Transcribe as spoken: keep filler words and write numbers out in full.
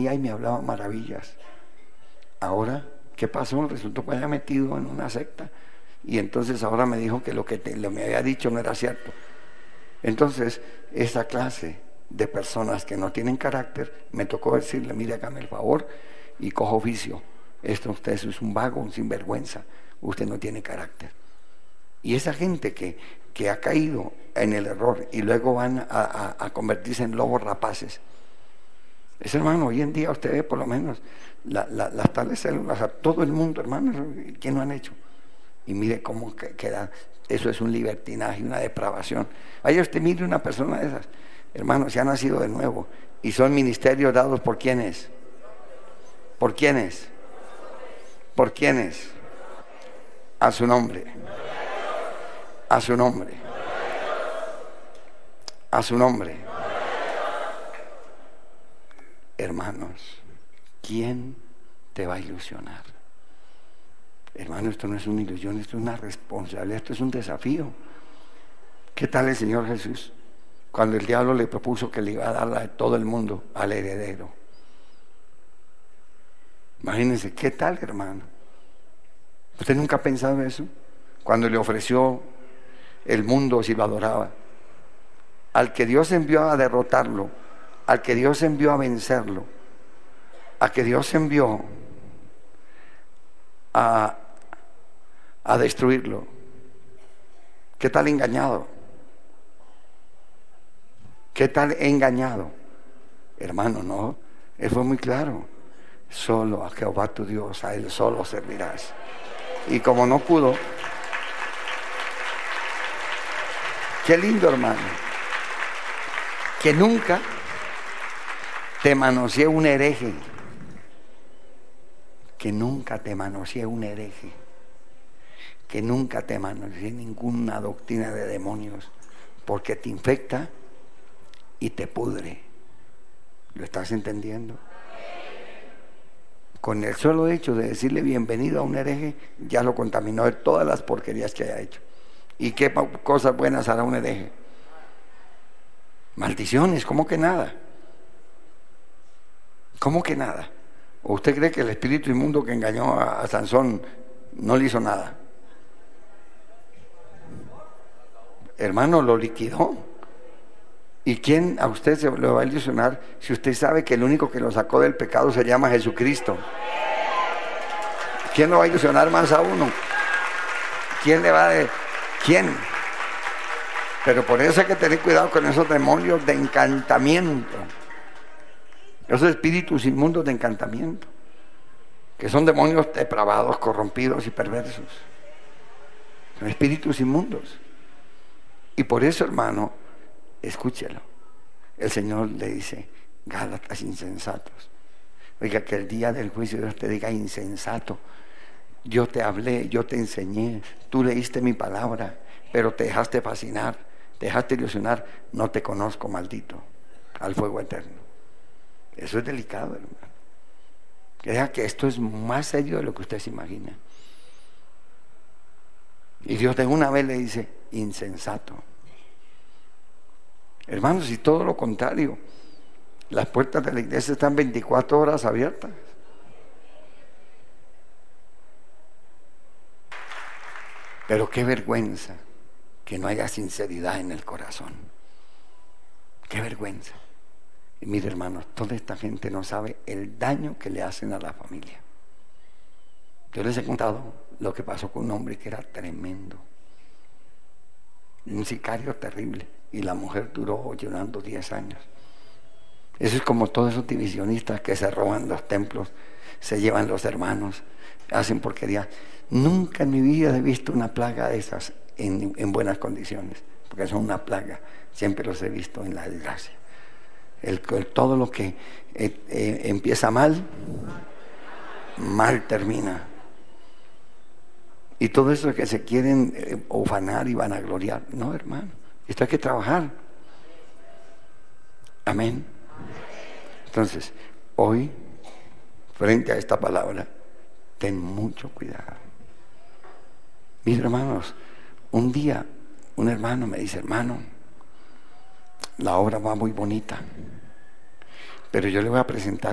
venía y me hablaba maravillas. Ahora, ¿qué pasó? Resultó que había metido en una secta. Y entonces ahora me dijo que lo que te, lo me había dicho no era cierto. Entonces, esa clase de personas que no tienen carácter, me tocó decirle, mire, hágame el favor y coja oficio. Esto usted es un vago, un sinvergüenza. Usted no tiene carácter. Y esa gente que, que ha caído en el error y luego van a, a, a convertirse en lobos rapaces. Ese hermano, hoy en día usted ve por lo menos la, la, las tales células a todo el mundo, hermano, ¿qué no han hecho? Y mire cómo queda. Eso es un libertinaje, una depravación. Vaya usted, mire una persona de esas, hermano, se ha nacido de nuevo y son ministerios dados por quiénes. ¿Por quiénes? ¿Por quiénes? A su nombre. A su nombre. A su nombre. Hermanos, ¿quién te va a ilusionar? Hermano, esto no es una ilusión, esto es una responsabilidad, esto es un desafío. ¿Qué tal el Señor Jesús? Cuando el diablo le propuso que le iba a dar a todo el mundo al heredero. Imagínense, ¿qué tal, hermano? ¿Usted nunca ha pensado eso? Cuando le ofreció el mundo si lo adoraba. Al que Dios envió a derrotarlo, al que Dios envió a vencerlo, a que Dios envió a, a destruirlo. ¿Qué tal engañado? ¿Qué tal engañado? Hermano, no, él fue muy claro. Solo a Jehová tu Dios, a él solo servirás. Y como no pudo, qué lindo, hermano, que nunca te manoseé un hereje, que nunca te manoseé un hereje, que nunca te manoseé ninguna doctrina de demonios, porque te infecta y te pudre. ¿Lo estás entendiendo? Con el solo hecho de decirle bienvenido a un hereje, ya lo contaminó de todas las porquerías que haya hecho. ¿Y qué cosas buenas hará un hereje? Maldiciones, ¿cómo que nada? ¿Cómo que nada? ¿O usted cree que el espíritu inmundo que engañó a, a Sansón no le hizo nada? Hermano, lo liquidó. ¿Y quién a usted se lo va a ilusionar si usted sabe que el único que lo sacó del pecado se llama Jesucristo? ¿Quién lo va a ilusionar más a uno? ¿Quién le va a... De... ¿Quién? Pero por eso hay que tener cuidado con esos demonios de encantamiento, esos espíritus inmundos de encantamiento, que son demonios depravados, corrompidos y perversos. Son espíritus inmundos. Y por eso, hermano, escúchelo. El Señor le dice, Gálatas insensatos. Oiga, que el día del juicio Dios te diga insensato. Yo te hablé, yo te enseñé, tú leíste mi palabra, pero te dejaste fascinar, te dejaste ilusionar. No te conozco, maldito, al fuego eterno. Eso es delicado, hermano. Crea que esto es más serio de lo que usted se imagina. Y Dios de una vez le dice, insensato. Hermanos, y todo lo contrario, las puertas de la iglesia están veinticuatro horas abiertas. Pero qué vergüenza que no haya sinceridad en el corazón. Qué vergüenza. Y mire, hermanos, toda esta gente no sabe el daño que le hacen a la familia. Yo les he contado lo que pasó con un hombre que era tremendo, un sicario terrible, y la mujer duró llorando diez años. Eso es como todos esos divisionistas que se roban los templos, se llevan los hermanos, hacen porquería. Nunca en mi vida he visto una plaga de esas en, en buenas condiciones, porque son una plaga. Siempre los he visto en la desgracia. El, el, todo lo que eh, eh, empieza mal, mal termina. Y todo eso que se quieren eh, ufanar y vanagloriar. No, hermano, esto hay que trabajar. Amén. Entonces, hoy, frente a esta palabra, ten mucho cuidado. Mis hermanos, un día un hermano me dice, hermano, la obra va muy bonita, pero yo le voy a presentar